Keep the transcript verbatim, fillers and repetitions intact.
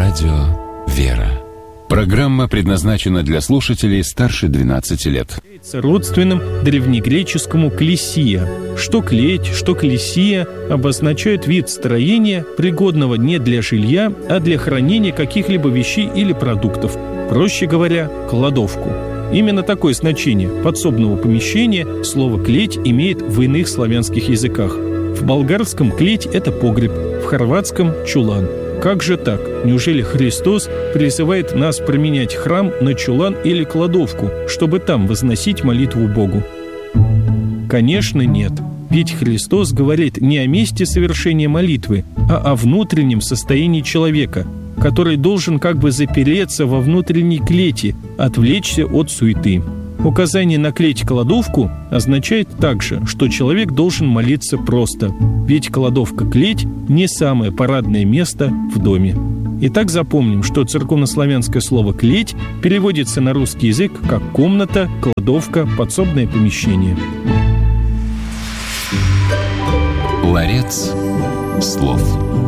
Радио «Вера». Программа предназначена для слушателей старше двенадцати лет. Родственным древнегреческому «клесия». Что клеть, что клесия обозначают вид строения, пригодного не для жилья, а для хранения каких-либо вещей или продуктов. Проще говоря, кладовку. Именно такое значение подсобного помещения слово «клеть» имеет в иных славянских языках. В болгарском «клеть» — это погреб, в хорватском — чулан. Как же так? Неужели Христос призывает нас променять храм на чулан или кладовку, чтобы там возносить молитву Богу? Конечно, нет. Ведь Христос говорит не о месте совершения молитвы, а о внутреннем состоянии человека, который должен как бы запереться во внутренней клети, отвлечься от суеты. Указание на клеть-кладовку означает также, что человек должен молиться просто, ведь кладовка-клеть не самое парадное место в доме. Итак, запомним, что церковнославянское слово «клеть» переводится на русский язык как комната, кладовка, подсобное помещение. Ларец слов.